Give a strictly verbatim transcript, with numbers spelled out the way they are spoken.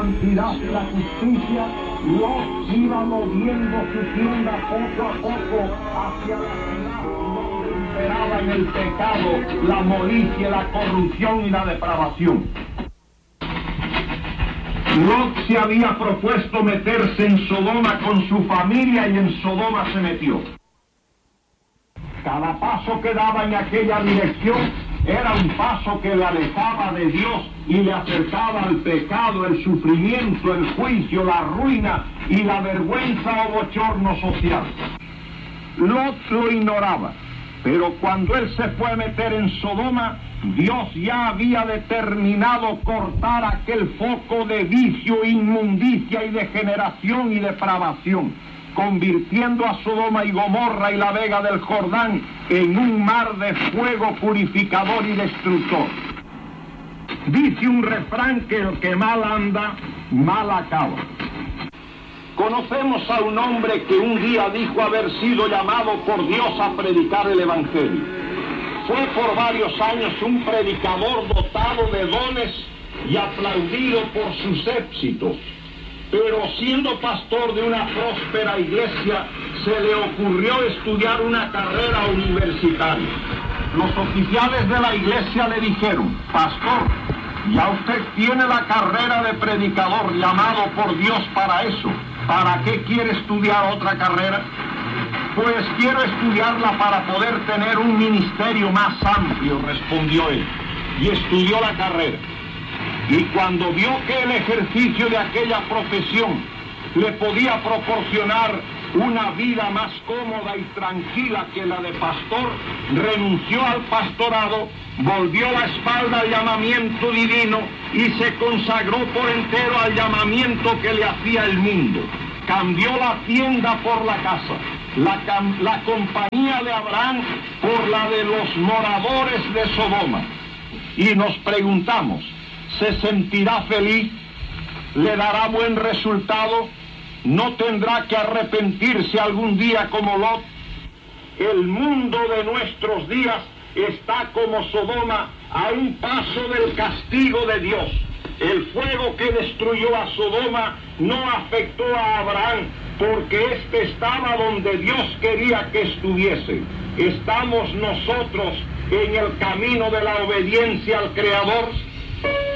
santidad y la justicia, Lot iba moviendo su tienda poco a poco hacia la ciudad donde imperaba en el pecado, la molicie, la corrupción y la depravación. Lot se había propuesto meterse en Sodoma con su familia y en Sodoma se metió. Cada paso que daba en aquella dirección era un paso que le alejaba de Dios y le acercaba al pecado, el sufrimiento, el juicio, la ruina y la vergüenza o bochorno social. Lot lo ignoraba, pero cuando él se fue a meter en Sodoma, Dios ya había determinado cortar aquel foco de vicio, inmundicia y degeneración y depravación, convirtiendo a Sodoma y Gomorra y la vega del Jordán en un mar de fuego purificador y destructor. Dice un refrán que el que mal anda, mal acaba. Conocemos a un hombre que un día dijo haber sido llamado por Dios a predicar el Evangelio. Fue por varios años un predicador dotado de dones y aplaudido por sus éxitos. Pero siendo pastor de una próspera iglesia, se le ocurrió estudiar una carrera universitaria. Los oficiales de la iglesia le dijeron: pastor, ya usted tiene la carrera de predicador llamado por Dios para eso. ¿Para qué quiere estudiar otra carrera? Pues quiero estudiarla para poder tener un ministerio más amplio, respondió él. Y estudió la carrera. Y cuando vio que el ejercicio de aquella profesión le podía proporcionar una vida más cómoda y tranquila que la de pastor, renunció al pastorado, volvió la espalda al llamamiento divino y se consagró por entero al llamamiento que le hacía el mundo. Cambió la tienda por la casa, la, la compañía de Abraham por la de los moradores de Sodoma. Y nos preguntamos, ¿se sentirá feliz? ¿Le dará buen resultado? ¿No tendrá que arrepentirse algún día como Lot? El mundo de nuestros días está como Sodoma, a un paso del castigo de Dios. El fuego que destruyó a Sodoma no afectó a Abraham, porque éste estaba donde Dios quería que estuviese. ¿Estamos nosotros en el camino de la obediencia al Creador?